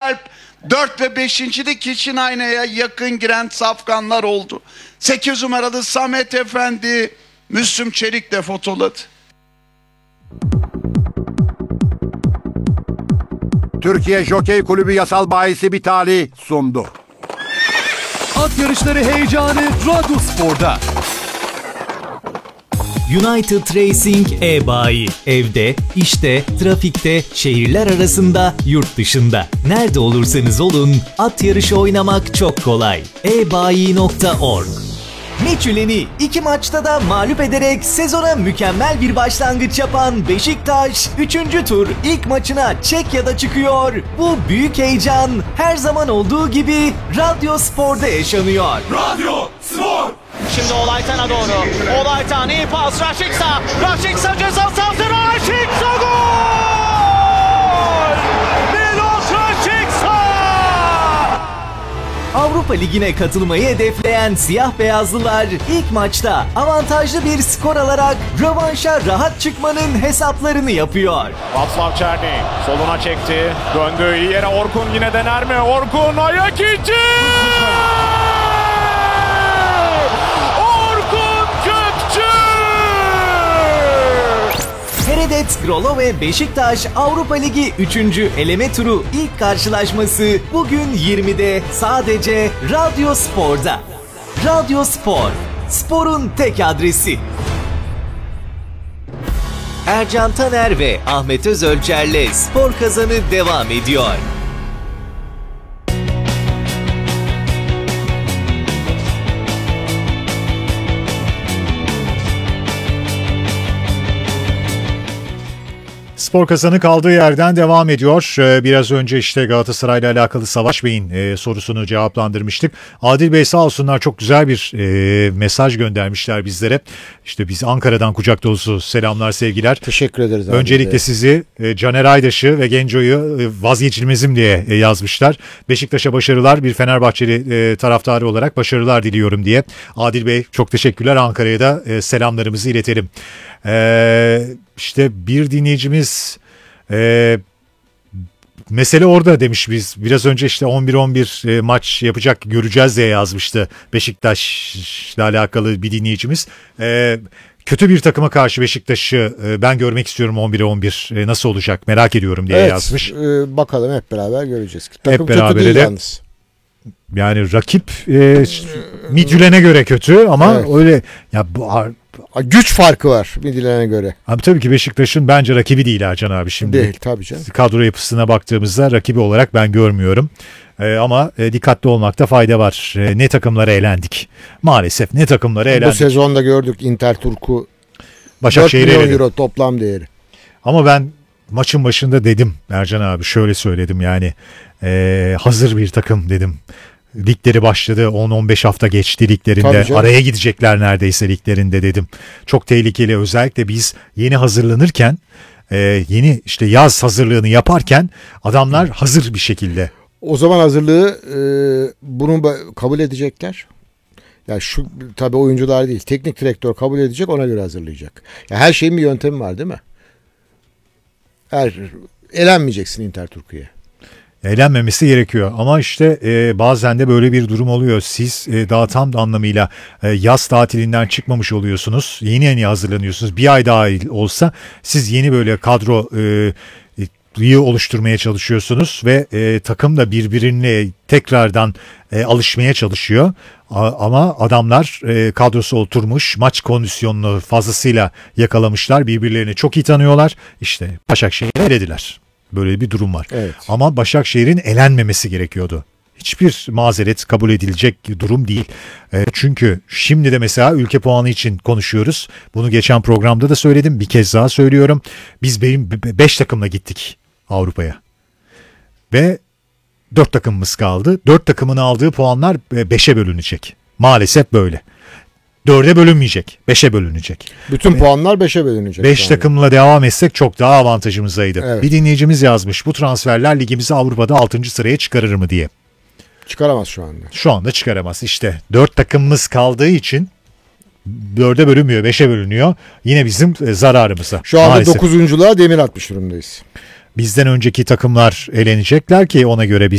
Alp 4 ve 5. lig için aynaya yakın giren safkanlar oldu. 8 numaralı Samet Efendi Müslüm Çelik'le fotoladı. Türkiye Jokey Kulübü yasal bahisi Bitali sundu. At yarışları heyecanı Radyospor'da. United Racing e-bayi. Evde, işte, trafikte, şehirler arasında, yurt dışında. Nerede olursanız olun, at yarışı oynamak çok kolay. ebayi.org. Michelin'i 2 maçta da mağlup ederek sezona mükemmel bir başlangıç yapan Beşiktaş 3. tur ilk maçına Çekya'da çıkıyor. Bu büyük heyecan her zaman olduğu gibi Radyospor'da yaşanıyor. Radyo Spor. Şimdi Olaytan'a doğru. Olaytan iyi pas. Raşiksa. Raşiksa ceza sahasına. Raşiksa gol! Milos Raşiksa! Avrupa Ligi'ne katılmayı hedefleyen siyah beyazlılar ilk maçta avantajlı bir skor alarak rövanşa rahat çıkmanın hesaplarını yapıyor. Václav Černý soluna çekti. Döndü iyi yere. Orkun yine dener mi? Orkun ayak içi! Seredet, Grolo ve Beşiktaş Avrupa Ligi 3. eleme turu ilk karşılaşması bugün 20'de sadece Radyo Spor'da. Radyo Spor, sporun tek adresi. Ercan Taner ve Ahmet Özölçer'le Spor Kazanı devam ediyor. Spor Kazanı kaldığı yerden devam ediyor. Biraz önce işte Galatasaray'la alakalı Savaş Bey'in sorusunu cevaplandırmıştık. Adil Bey sağ olsunlar çok güzel bir mesaj göndermişler bizlere. İşte biz Ankara'dan kucak dolusu selamlar, sevgiler. Teşekkür ederiz. Öncelikle sizi Caner Aydaş'ı ve Genco'yu vazgeçilmezim diye yazmışlar. Beşiktaş'a başarılar, bir Fenerbahçeli taraftarı olarak başarılar diliyorum diye. Adil Bey çok teşekkürler. Ankara'ya da selamlarımızı iletelim. İşte bir dinleyicimiz mesele orada demiş, biz biraz önce işte 11-11 maç yapacak göreceğiz diye yazmıştı Beşiktaş'la alakalı bir dinleyicimiz. Kötü bir takıma karşı Beşiktaş'ı ben görmek istiyorum 11'e 11 nasıl olacak merak ediyorum diye yazmış. Bakalım hep beraber göreceğiz. Takım hep beraber kötü değil yalnız. Yani rakip Midtjylland'e göre kötü ama evet. Öyle ya güç farkı var Midtjylland'e göre. Abi tabii ki Beşiktaş'ın bence rakibi değil Ercan abi şimdi. Değil tabii canım. Kadro yapısına baktığımızda rakibi olarak ben görmüyorum. Ama dikkatli olmakta fayda var. Ne takımlara elendik. Maalesef ne takımlara elendik. Bu sezonda gördük Inter Turku Başakşehir'e 4 milyon euro toplam değeri. Ama ben maçın başında dedim Ercan abi, şöyle söyledim yani hazır bir takım dedim. Ligleri başladı, 10-15 hafta geçti liglerinde, araya gidecekler neredeyse liglerinde dedim. Çok tehlikeli, özellikle biz yeni hazırlanırken, yeni işte yaz hazırlığını yaparken adamlar hazır bir şekilde. O zaman hazırlığı bunu kabul edecekler. Ya şu tabii oyuncular değil, teknik direktör kabul edecek, ona göre hazırlayacak. Ya her şeyin bir yöntemi var değil mi? Elenmeyeceksin Inter Turku'ya. Eğlenmemesi gerekiyor ama işte bazen de böyle bir durum oluyor. Siz daha tam anlamıyla yaz tatilinden çıkmamış oluyorsunuz. Yeni hazırlanıyorsunuz. Bir ay daha olsa siz yeni böyle kadroyu oluşturmaya çalışıyorsunuz ve takım da birbirine tekrardan alışmaya çalışıyor. Ama adamlar kadrosu oturmuş, maç kondisyonunu fazlasıyla yakalamışlar. Birbirlerini çok iyi tanıyorlar. İşte Başakşehir'i elediler. Böyle bir durum var. Evet. Ama Başakşehir'in elenmemesi gerekiyordu. Hiçbir mazeret kabul edilecek durum değil. Çünkü şimdi de mesela ülke puanı için konuşuyoruz. Bunu geçen programda da söyledim. Bir kez daha söylüyorum. Biz 5 takımla gittik Avrupa'ya. Ve 4 takımımız kaldı. 4 takımın aldığı puanlar 5'e bölünecek. Maalesef böyle. 4'e bölünmeyecek. 5'e bölünecek. Bütün puanlar 5'e bölünecek. 5 takımla devam etsek çok daha avantajımızdaydı. Evet. Bir dinleyicimiz yazmış. Bu transferler ligimizi Avrupa'da 6. sıraya çıkarır mı diye. Çıkaramaz şu anda. Şu anda çıkaramaz. İşte 4 takımımız kaldığı için 4'e bölünmüyor, 5'e bölünüyor. Yine bizim zararımıza. Şu anda maalesef. 9'unculuğa demir atmış durumdayız. Bizden önceki takımlar elenecekler ki ona göre biz